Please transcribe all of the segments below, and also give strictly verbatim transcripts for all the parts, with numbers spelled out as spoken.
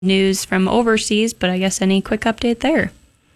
news from overseas, but I guess any quick update there?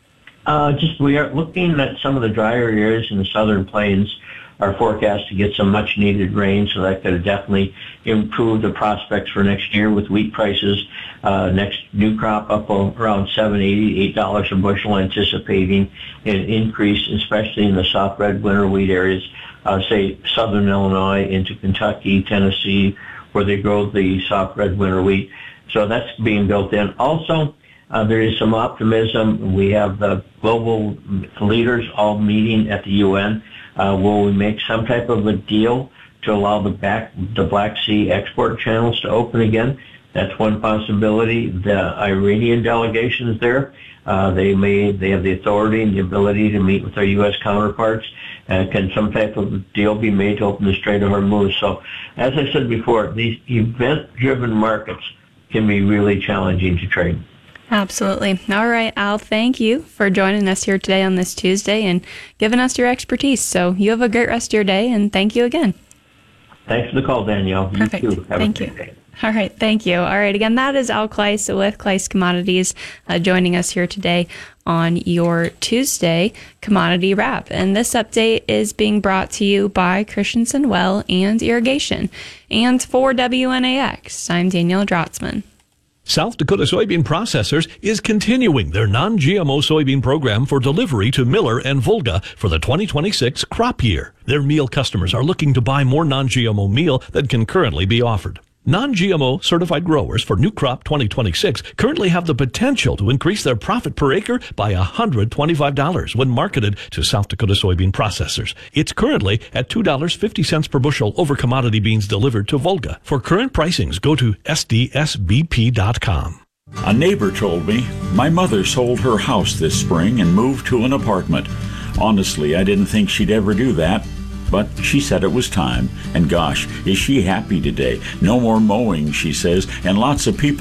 Uh, just we are looking at some of the drier areas in the southern plains are forecast to get some much needed rain, so that could definitely improve the prospects for next year with wheat prices. Uh, next new crop up around seven eighty, eight dollars a bushel, anticipating an increase, especially in the soft red winter wheat areas, uh, say southern Illinois into Kentucky, Tennessee, where they grow the soft red winter wheat. So that's being built in. Also, Uh, there is some optimism. We have the global leaders all meeting at the U N. Uh, will we make some type of a deal to allow the, back, the Black Sea export channels to open again? That's one possibility. The Iranian delegation is there. Uh, they may they have the authority and the ability to meet with their U S counterparts. Uh, can some type of deal be made to open the Strait of Hormuz? So, as I said before, these event-driven markets can be really challenging to trade. Absolutely. All right, Al, thank you for joining us here today on this Tuesday and giving us your expertise. So you have a great rest of your day, and thank you again. Thanks for the call, Danielle. Perfect. You too. Have thank a you. great day. All right, thank you. All right, again, that is Al Kleiss with Kleiss Commodities uh, joining us here today on your Tuesday Commodity Wrap. And this update is being brought to you by Christensen Well and Irrigation. And for W N A X, I'm Danielle Drotzman. South Dakota Soybean Processors is continuing their non-G M O soybean program for delivery to Miller and Volga for the twenty twenty-six crop year. Their meal customers are looking to buy more non-G M O meal than can currently be offered. Non-G M O certified growers for new crop twenty twenty-six currently have the potential to increase their profit per acre by one hundred twenty-five dollars when marketed to South Dakota Soybean Processors. It's currently at two dollars and fifty cents per bushel over commodity beans delivered to Volga. For current pricings, go to S D S B P dot com. A neighbor told me my mother sold her house this spring and moved to an apartment. Honestly, I didn't think she'd ever do that. But she said it was time, and gosh, is she happy today. No more mowing, she says, and lots of people